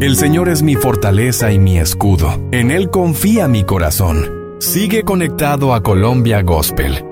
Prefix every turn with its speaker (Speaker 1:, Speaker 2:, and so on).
Speaker 1: El Señor es mi fortaleza y mi escudo. En Él confía mi corazón. Sigue conectado a Colombia Gospel.